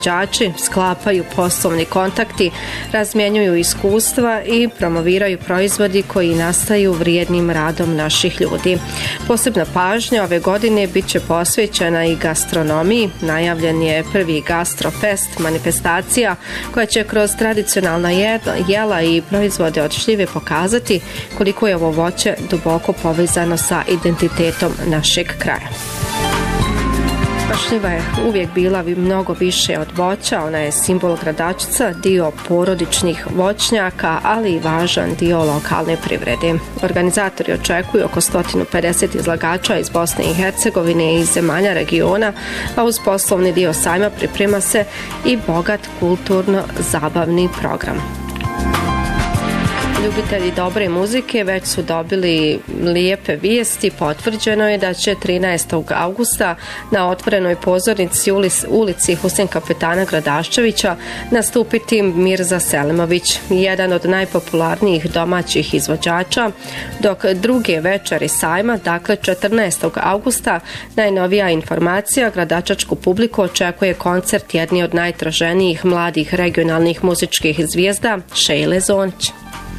Đači sklapaju poslovni kontakti, razmjenjuju iskustva i promoviraju proizvodi koji nastaju vrijednim radom naših ljudi. Posebna pažnja ove godine bit će posvećena i gastronomiji. Najavljen je prvi Gastrofest, manifestacija koja će kroz tradicionalna jela i proizvode od šljive pokazati koliko je ovo voće duboko povezano sa identitetom našeg kraja. Šljiva je uvijek bila mnogo više od voća, ona je simbol Gradačca, dio porodičnih voćnjaka, ali i važan dio lokalne privrede. Organizatori očekuju oko 150 izlagača iz Bosne i Hercegovine i iz zemalja regiona, a uz poslovni dio sajma priprema se i bogat kulturno-zabavni program. Ljubitelji dobre muzike već su dobili lijepe vijesti. Potvrđeno je da će 13. augusta na otvorenoj pozornici ulici Husein Kapetana Gradaščevića nastupiti Mirza Selimović, jedan od najpopularnijih domaćih izvođača, dok druge večeri sajma, dakle 14. augusta, najnovija informacija, gradačačku publiku očekuje koncert jedni od najtraženijih mladih regionalnih muzičkih zvijezda, Šejle Zonić.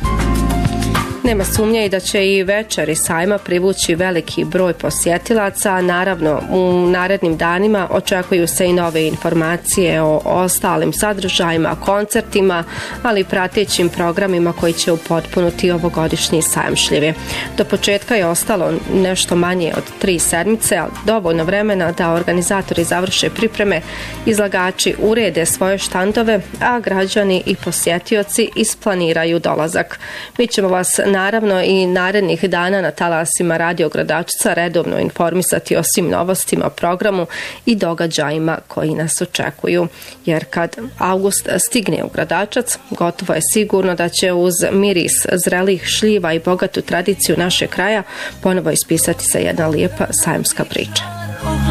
Nema sumnje i da će i večeri sajma privući veliki broj posjetilaca. Naravno, u narednim danima očekuju se i nove informacije o ostalim sadržajima, koncertima, ali i pratećim programima koji će upotpuniti ovogodišnji sajam šljive. Do početka je ostalo nešto manje od 3 sedmice, ali dovoljno vremena da organizatori završe pripreme, izlagači urede svoje štandove, a građani i posjetioci isplaniraju dolazak. Mi ćemo vas naravno i narednih dana na talasima Radio Gradačca redovno informisati o svim novostima, programu i događajima koji nas očekuju. Jer kad avgust stigne u Gradačac, gotovo je sigurno da će uz miris zrelih šljiva i bogatu tradiciju našeg kraja ponovo ispisati se jedna lijepa sajamska priča.